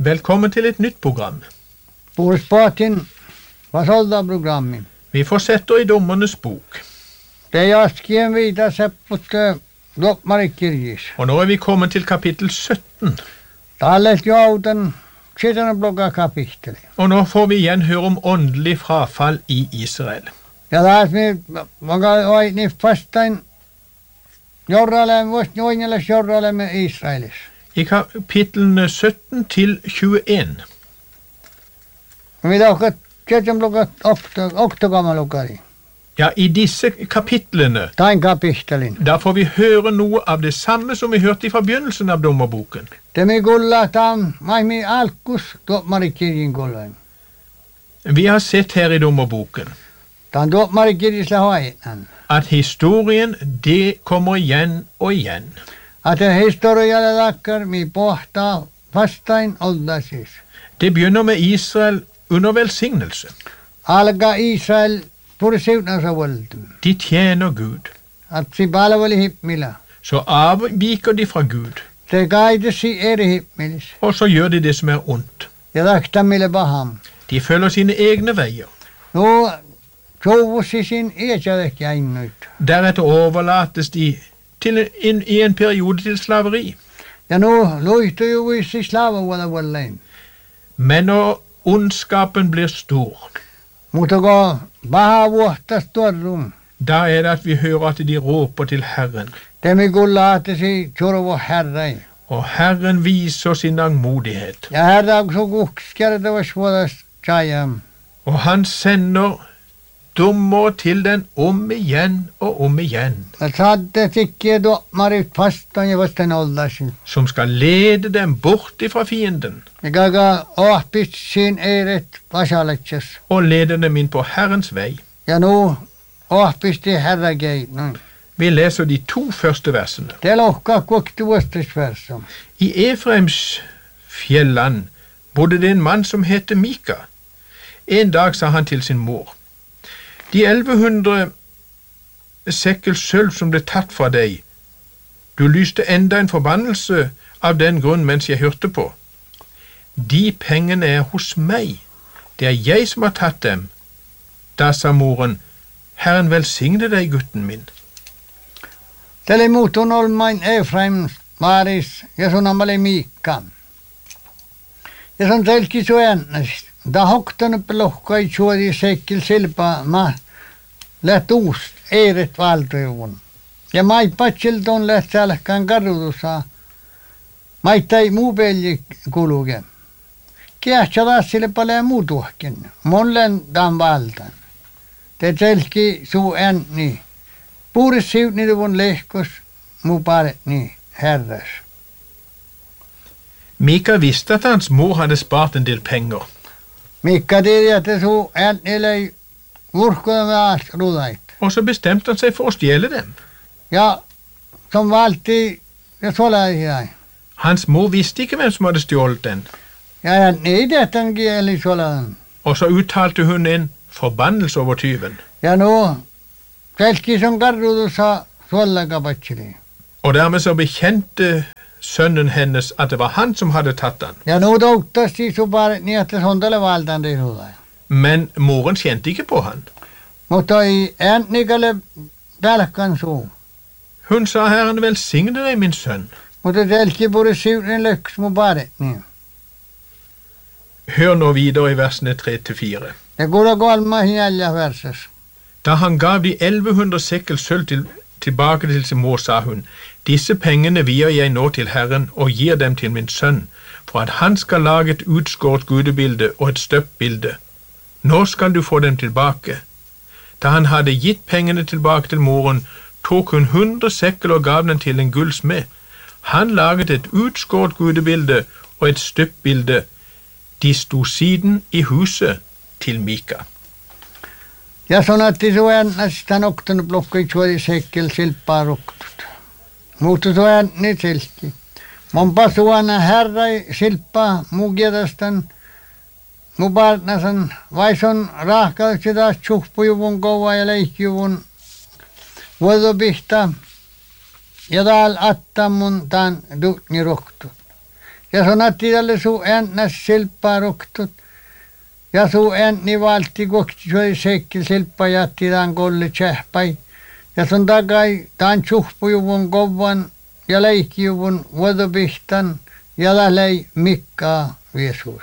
Velkommen til et nytt program. Puhuspatin vasolda-programmi. Vi fortsetter i Dommernes bok. Det jaskien vidare sepput Loppmarikirjis. Og nå er vi kommet til kapittel 17. Tallet jouten sidan blogga kapitteli. Og nå får vi igjen høre om åndelig frafall i Israel. Ja taas me oi niin vastain jorralem vost noinnelas jorralem Israelis. I kapitlene 17 til 21. Me tahkat sidan blogga oktogamalukari. Ja, i disse kapitlene, Tain kapittelin. da får vi høre noe av det samme som vi hørte fra begynnelsen av dommerboken. Det me kulla tam maimi alkus Loppmarikirjin kullain. Vi har sett her i dommerboken Tan Loppmarikirjisla hoinan. at historien, det kommer igjen og igjen. At historialle takkar mi pohtaa vastain oldasis. Det begynner med Israel under velsignelse. Alga Israel pursiutnansa valtuun. De tjener Gud. At si palveli himmila. Så avviker de fra Gud, Se kaitesi eri himmilis. og så gjør de det som er ondt. Ja taktamille paham. De følger sine egne veier. No souvussi sin iätsävekki ainnuit. Deretter overlates de til i en periode til slaveri. Ja no luihtu ju vissi slavavuola vuollein. Men når ondskapen blir stor, Mutta ko paha vuohtas tuorrum. da er det at vi hører at de råper til Herren. Temi kulla ahtesi survo herrai. Og Herren viser sin langmodighet. Ja herra so kukskertavas vuodas chayam. Og han sender dommer til den om igjen og om igjen, At saatte tikkiä tuomarit vastaan ja vastaan oldasin. som skal lede dem bort ifra fienden, Ikaga ohpitsin eiret vasaletsas. og lede dem inn på Herrens vei. Ja nu ohpisti herrageit. Vi leser de 2 første versene. Det lohkaa kuoktuostasversum. I Efraims fjelland bodde det en mann som het Mika. En dag sa han til sin mor: De 1100 sekkel sølv som ble tatt fra deg, du lyste enda en forbannelse av den grunn mens jeg hørte på. De pengene er hos meg, det er jeg som har tatt dem. Da sa moren: Herren velsigne deg, gutten min. Teli muutun olmain Efraim maaris ja sun amale Miikka. Ja sun telki suennast. Da hoktanut lohkai suori sekkil silpa ma läht uus eiret valtuivun. Ja mai patsilton läht sälkään karrutussa. Maittai muu pelji kuluge. Kiähtsä taas sille paljon muu tuhkin. Mollen dan valtan. Te telki suu enni. Puuris siutniduvun lehkos muu paret ni herras. Mika visste at hans mor hadde spart en del penger. Mikka tiedä, että suu enni urhkoja vaas rudait. Og så bestemte han seg for å stjele dem. Ja som valti ja solaisia. Hans mor visste ikke hvem som hadde stjålet den, Ja enni idetan kieli solan. og så uttalte hun en forbannelse over tyven. Ja no telki sun karrutussa suollakapatsili. Og dermed så bekjente sønnen hennes at det var han som hadde tatt den. Ja no touttasti su paret niin, että sondale valtan de rudai. Men moren kjente ikke på han. Mutta ei ennikalle tälkkan suu. Hun sa: Herren velsigne deg, min sønn. Mutta telki puris siutin lehkos muu paret niin. Hør nå videre i versene 3-4. Ja kuulla kolma hiälja versas. Da han gav de 1100 sekkel sølv tilbake til sin mor, sa hun: Disse pengene vier jeg nå til Herren og gir dem til min sønn, for at han skal lage et utskåret gudebilde og et støpt bilde. Nå skal du få dem tilbake. Da han hadde gitt pengene tilbake til moren, tok hun 100 sekkel og gav den til en gullsmed. Han laget et utskåret gudebilde og et støpt bilde. De sto siden i huset til Mika. Ja sanatti su ennästä noktanut blokkai suori sekkel silppaa ruktut. Mutta su enni silkki. Monpa suona herrai silppaa mugiedastan mu partnasan vaison rahkaiksi taas tjuhpujuvun kova ja leikkijuvun vuodopihta ja täällä attaa mun tän dukni ruktut. Ja sanottiin tälle sun ennäs silppaa roktut. Ja sun enni valti kokti suoli seikki silppaa jätti tämän kolli tsähpäi. Ja sun takai tämän tsuhpujuvun kovan ja leikkijuvun vuodopihtan ja lählei Mikkaa Jeesus.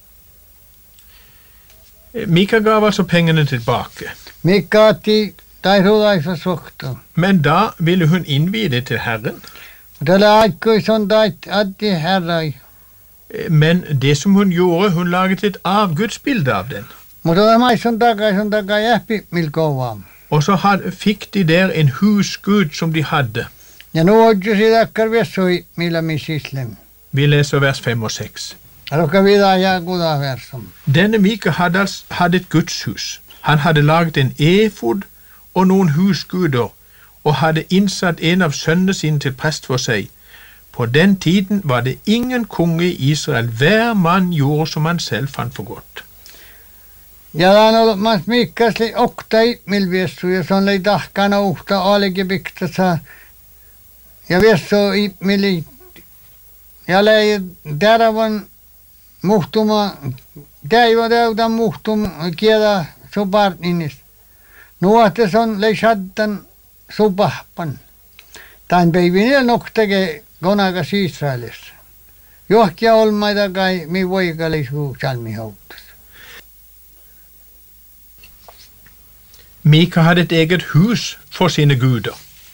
Mika gav alltså pengarna tillbaka. Mikka otti tai rudaisa suhtoon. Men da ville hun innvie det til Herren. Tällä aikkoi son tait addi herrai. Men det som hun gjorde, hun laget et avgudsbilde av den. Mutta tämä son takai jähpi milkovaa. Og så fikk de der en husgud som de hadde. Ja nu odju siitä akkar viessoi millä missislem. Vi leser vers 5 og 6. Rokka vida ja kuda versum. Denne Mika hadde et gudshus. Han hadde laget en efod og noen husguder, og hadde innsatt en av sønnene sine til prest for seg. På den tiden var det ingen konge i Israel. Hver mann gjorde som han selv fant for godt. Ja tämän ollut mas Mikkasli oktai mil viessu, ja son lei tahkana uhta alegi piktasa. Ja viessu mili ja lei terävän muhtuma, täyden muhtum kieda suparninis. Nuotes on lei shaddan supahpan. Tämän päivinä noktege konakas Israelissa. Johkia olmaita kai mi voikalisuu salmihauttas. Mika hadde et eget hus for sine guder.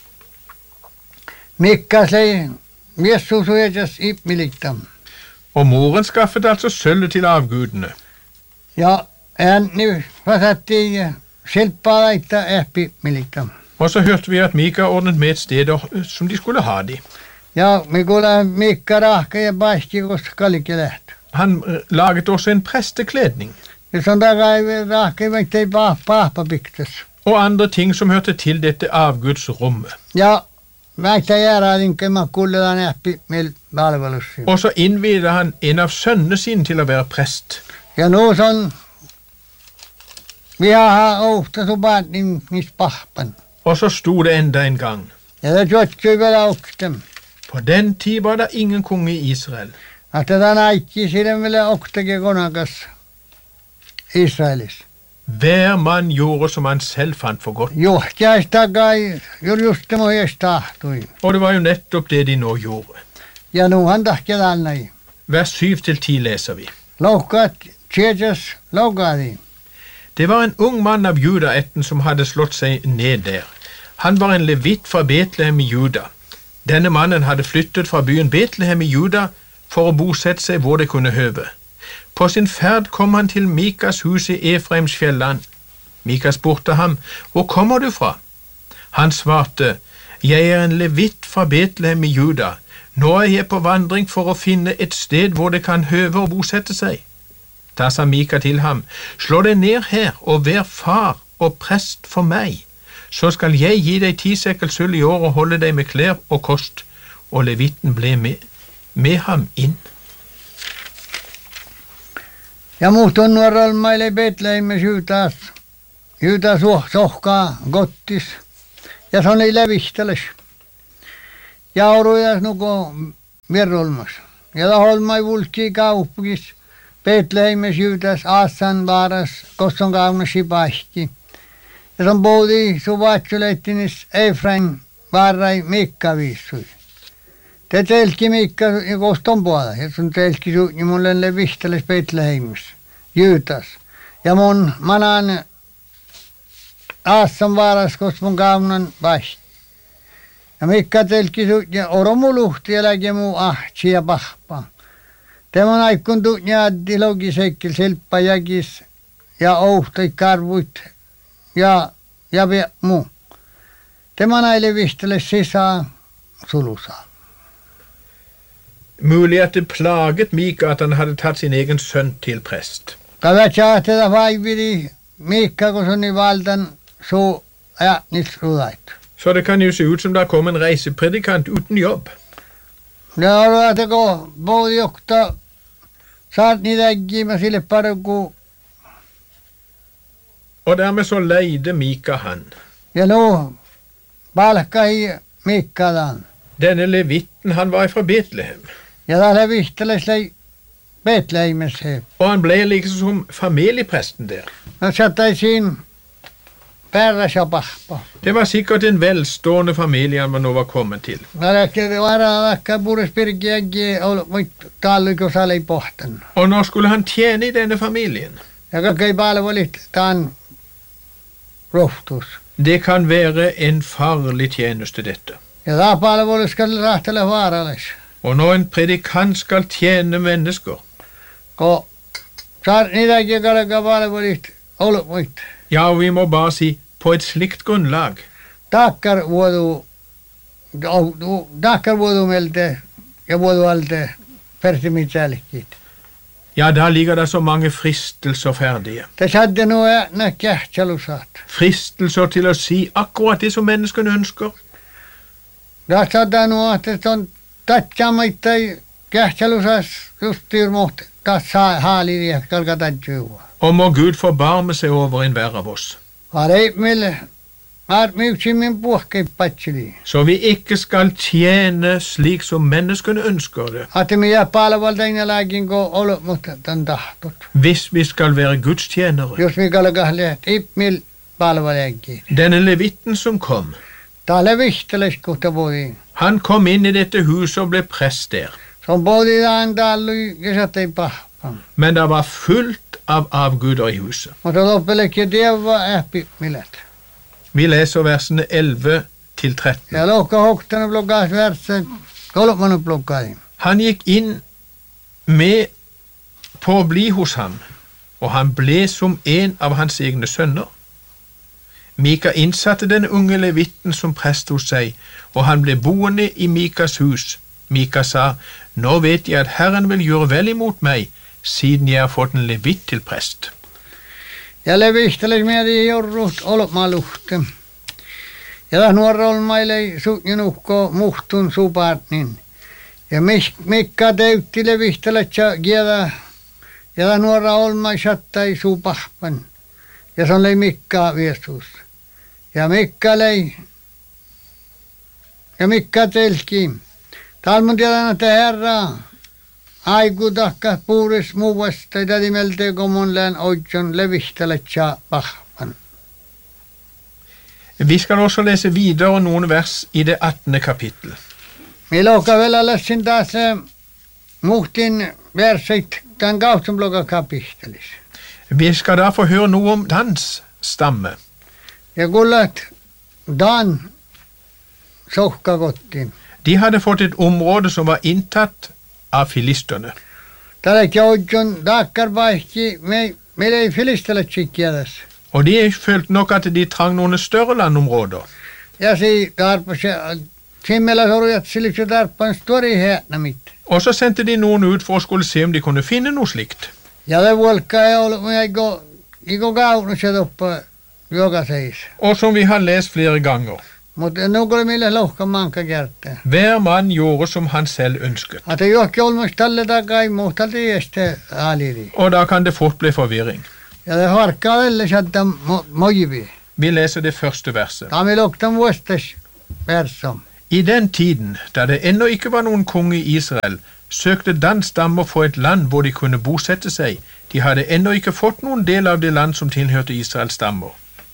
Mikkas lei viessu suejas ipmilittam. Og moren skaffet altså sølvet til avgudene. Ja änni vasatti silppaa laittaa ipmilittam. Og så hørte vi at Mika ordnet med et sted som de skulle ha de. Ja me kuulee Mikka rahka ja paiski, koska kallikin lähtö. Han laget også en prestekledning. Ja se on takai rahka, ei pahpa piktas. Og andre ting som hørte til dette avgudsrommet. Ja väitä jäärälinkä mä kuuletaan äppi meil palvelussa. Og så innviede han en av sønnene sine til å være prest. Ja nu on vihaa ohta supaat niin mis pahpan. Og så sto det enda en gang. Ja det tjotkui vielä oktem. På den tid var det ingen konge i Israel. Että tämän aikki siden vielä oktake konakas Israelis. Hver mann gjorde som han selv fant for godt. Johtiais takai just mojes tahtui. Og det var jo nettopp det de nå gjorde. Ja nu han tahkia täälnäi. Vers 7-10 leser vi. Loukaat tjejas loukaadi. Det var en ung mann av Judaætten som hadde slått seg ned der. Han var en levitt fra Betlehem i Juda. Denne mannen hadde flyttet fra byen Betlehem i Juda for å bosette seg hvor det kunne høve. På sin ferd kom han til Mikas hus i Efraims fjelland. Mika spurte ham, «Hvor kommer du fra?» Han svarte, «Jeg er en levitt fra Betlehem i Juda. Nå er jeg på vandring for å finne et sted hvor det kan høve å bosette seg.» Da sa Mika til ham, «Slå deg ned her og vær far og prest for meg. Så skal jeg gi deg 10 sekkel sølv i år og holde deg med klær og kost.» Og levitten ble med ham inn. Ja muutun nuoralla maille Betlehemissä Juutas sohkaa gottis. Ja se on ei levihteles. Ja orujas nuko verrolmas. Ja taholmai vulkki kauppukis Betlehemissä Juutas Aassan vaaras koston kaunasi paikki. Ja se on poudi suvaatsuleittinis Efraim vaarai Mikka viissui. Te telki Mikka ja koston puolella. Ja sun telki suutni mulle levihteles Betlehemissä Juutas. Ja mun manan Aassan vaaras koston kaunan paikki. Ja Mikka telki suutni ja oromuluhti ja läki muu ahtsi ja pahpa. Tämän aikun tuutni addi logisekkel silppa jäkis ja ouhtoi karvuit ja muu. Tämän ei levihteles sisään sulusaa. Mulig at det plaget Mika at han hadde tatt sin egen sønn til prest. Kavetsaa tätä vaividi Mikka, kun on valdan så nitrudait. Så det kan jo se ut som det kom en reisepredikant uten jobb. Ja arvatako poudi jokta saat niitä äggimä sille parku. Og dermed så leide Mika han. Ja nu palkkai Mikkadan. Denne levitten, han var fra Betlehem. Ja tällä vihteles lei Betlehemes he. Og han ble liksom som familiepresten der. No sattaisiin pärräs ja pahpa. Det var sikkert en velstående familie han nå var kommet til. Vaikka puures pirkiäkin oli talliko salei pohtan. Og nå skulle han tjene i denne familien. Ja kaikki palvelit tämän rohtuus. Det kan være en farlig tjeneste, dette. Ja tämä palvelu skal rahtele vaarallis. Og når en predikant skal tjene mennesker, Kun saar niitäkin kalka palvelit ollut voit. ja, vi må bare si, på et slikt grunnlag, Takkar vuodu meiltä ja vuodu alta pertimitsälkit. ja, da ligger det så mange fristelser ferdige. Tässä hadde nuo näkkähtsälusaat. Fristelser til å si akkurat det som menneskene ønsker. Tässä hadde nuo, että on tatsamittai kähtsälusas justiin muht. Tässä haali ja kalka tatjuua. Og må Gud forbarme seg over enhver av oss, Arei meille yksimmin puhkei patsili. så vi ikke skal tjene slik som menneskene ønsker det, Ati me jää palvelta inälläkin kun ollut, mutta tämän tahtot. hvis vi skal være Guds tjenere. Jos me kalkahleet ipmil palveleekin. Denne levitten som kom, Täällä vihteles kohta voi. han kom inn i dette huset og ble prest der. Se on pohditaan täällä ja sattei pahpam. Men det var fullt av avguder i huset. Mutta loppelekin tievä ähpi millet. Vi leser versene 11 til 13. Ja lohka hoktana blokkaas versen kolmanu blokkain. Han gikk inn med på å bli hos ham, og han ble som en av hans egne sønner. Mika innsatte den unge levitten som prest hos seg, og han ble boende i Mikas hus. Mika sa, nå vet jeg at Herren vil gjøre vel imot meg, siden jeg har fått en levitt til prest. Ja levihteles mieti jorrut olmaluhte. Ja tässä nuora olmailei suutnukko muhtun supaatnin. Ja Mikka täytti levihtelet ja kielä. Ja tässä nuora olmai sattai supahpan. Ja se on lei Mikka viesus. Ja Mikka lei. Ja Mikka telki. Täällä mun tiedän, että herra. Aiku takka puuris muuvasta ja tätimeltä komon lään oitson levihtelet ja pahpan. Vi skal også lese videre noen vers i det 18. kapittel. Milloin vielä lässin taas muhtin versit tämän kautsun blokan kapistelis. Vi skal da få høre noe om Dans stamme. Ja kullat Dan sohka kotiin. De hadde fått et område som var inntatt av filisterne. Tälläkin oitson takkar paikki, meillä ei filistelet sikkiätäs. Og de følte nok at de trang noen større landområder. Ja si tarpas, simmellä sorujat siliksi tarpan stori häänämit. Og så sendte de noen ut for å skulle se om de kunne finne noe slikt. Ja det vuolkkaa ei ollut, mutta eikö kaunus ja toppa jokaseis. Og som vi har lest flere ganger, Mutta nukulle mille lohka manka kertaa. hver mann gjorde som han selv ønsket. Että johonkin olmassa tälle takai muhtalta este aliri. Og da kan det fort bli forvirring. Ja det harkkaa välillä sieltä mojivi. Vi leser det første verset. Tämä on loktan vuostas versom. I den tiden, da det ennå ikke var noen konge i Israel, søkte Dans stammer for et land hvor de kunne bosette seg. De hadde ennå ikke fått noen del av det land som tilhørte Israels stammer.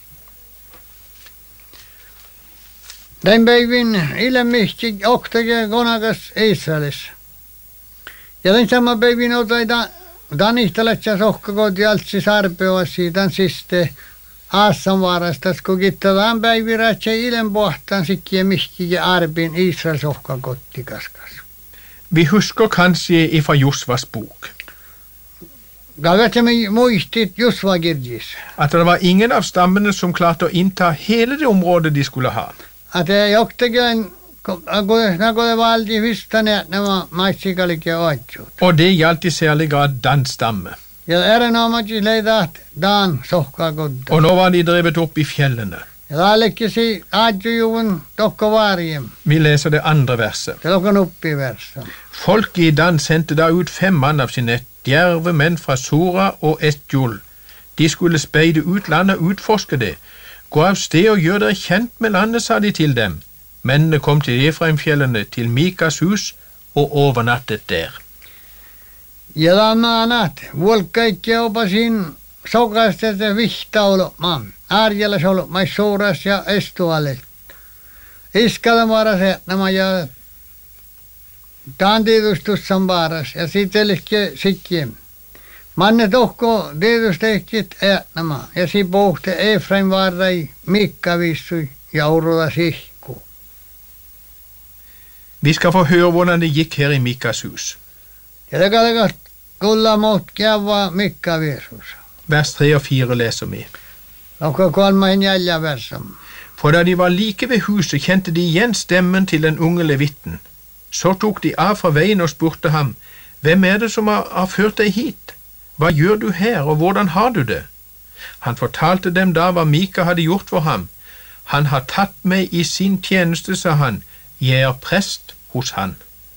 Den päivin ilmehti oktage konakas Israelis. Ja den sama päivin otai Danihtalat ja sohkakot jaltsi sarpeoasi tämän siste Aassanvaarastas, kun kittataan päivirät ja ilen pohtaan sikkiä mihkiä arbin Israel sohkakotti kaskas. Vi husker kanskje ifra Josvas bok Kagatsemme muistit Josva kirjis. at det var ingen av stammene som klarte å innta hele det området de skulle ha. Att joktakin, kun det valti hystäneet nämä maitsikalikin oitsut. Og det gjaldt i særlig grad Dans stamme. Ja erinomaisesti leidat Dan sohkakotta. Og nå var de drevet opp i fjellene. Ja tällekin adjujuvun tokko varjem. Vi leser det andre verset. Se lokon uppi verso. Folket i Dan sendte da ut 5 mann av sine djerve menn fra Sora og Etjol. De skulle speide ut landet og utforske det. Gå av sted og gjør dere kjent med landet, sa de til dem. Mennene kom til Efraimfjellene, til Mikas hus, og overnattet der. Ja annat, vuolkaikke opasin sokastete vihtaulokmaan. Arjella solokmais suuras ja estualle. Iskalamara se nämä ja taantiedustussan vaaras ja sitelke sikkiem. Manne tohko tiedustekit nämä ja si pohte Efraim varrai Mikka vissui ja uruda sihku. Vi skal få høre hvordan det gikk her i Mikas hus. Ja det kallekat kulla mot kävaa Mikka vissus. Vers 3 og 4 leser vi. Nokko 3 4 versam. For da de var like ved huset, kjente de igjen stemmen til den unge levitten. Så tok de av fra veien og spurte ham, hvem er det som har ført deg hit? Hva gjør du her, og hvordan har du det? Han fortalte dem da hva Mika hadde gjort for ham. Han har tatt meg i sin tjeneste, sa han. Jeg er prest hos han.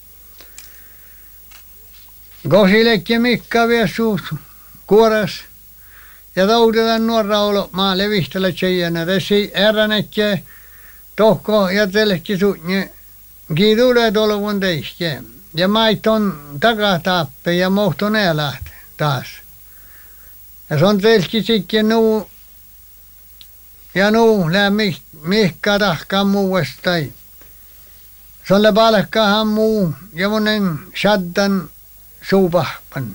Gosilekki Mikka vissus kuoras. Ja toudetaan nuorra olo maalle vihtellä tjeijänä. Resi eränekke tohko ja telekki suunne. Kiitule tolvun teihke. Ja maiton takatappe ja mohton eläht taas. Ja se on telkki sikke nuu. Ja nuu lää mihka tahkaa muuestai. Se on palkkahan muu. Ja monen shaddan suupahpan.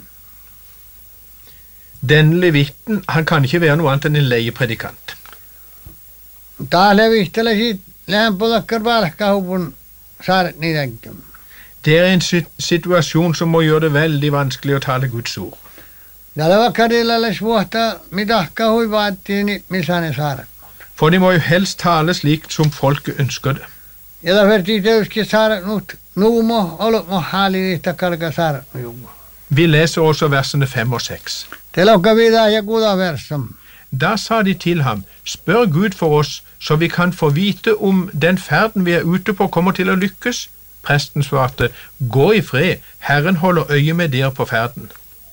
Den levitten, han kan ikke være noe annet enn en leiepredikant. Taas levihtele siit lämpölakkar palkkahupun saaret niitäkin. Det er en situasjon som må gjøre det veldig vanskelig å tale Guds ord. Tällä vaikka tilalle vuotta mitahka hui vaattiin, missä ne saaret. For de må jo helst tale slik som folket ønsker det. Ja da verti teuskin saaret nut nuumo olmo haaliliita kalka saaret nuumo. Vi leser også versene 5 og 6. Telokka vidar ja kuda versam. Da sa de til ham, spør Gud for oss, så vi kan få vite om den ferden vi er ute på kommer til å lykkes. Presten svarte, gå i fred, Herren holder øye med dere på ferden.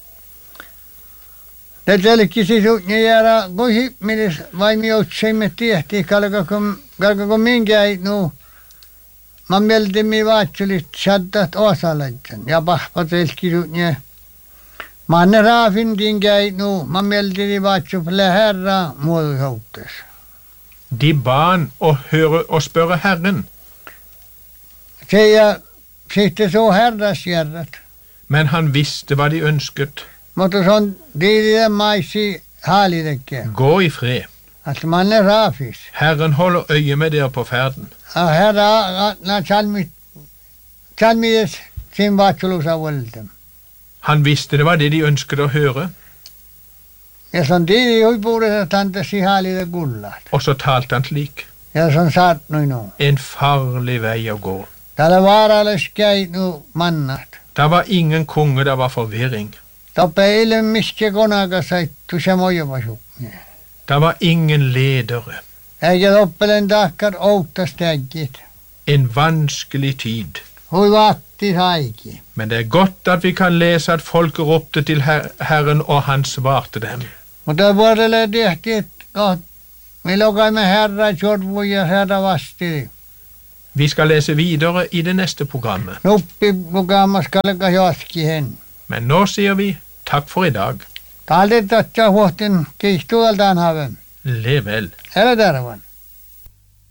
Det telkki sisutne jäädä kui milis vaimi otsaimme tiehti kalka minkä ei nu. Mä mieltimi vaatsulit saddat osalaitsen ja pahpa telkki sisutne. Manne raafin tinkä ei nu. Mä mieltimi vaatsufle herra muodusoutes. De ban å høre og spørre Herren. Se ja sitten så herras järrat. Men han visste hva de ønsket. Mutta se on diidide maisi haalidekke. Gå i fred. Att manne raafis. Herren holder øye med dere på ferden. Ja herra na chalmides sin vaatsulusa voltem. Han visste det var det de ønsket å høre, Ja se on diidi huipuudessa tantasi haalide kullat. og så talte han slik. Ja se on saatnui nu. En farlig vei å gå. Täällä vaaralles käy nu mannat. Det var ingen konge, det var forvirring. Toppe eilen miske konaga saittu se mojopasuk. Det var ingen ledere. Eikä toppelen takkar outtas täggit. En vanskelig tid. Hui vaatti saiki. Men det er godt at vi kan lese at folket ropte til Herren, og han svarte dem. Mutta vuodelle tehtiin, että me lokaimme herra jorvu ja herra vasti. Vi skal lese videre i det neste programmet. Nuppi lukaamassa kalka jaski hen. Men nå sier vi takk for i dag. Kaldet tatsa huohtin kiihtueltaan haven. Lev vel. Älä tarvan.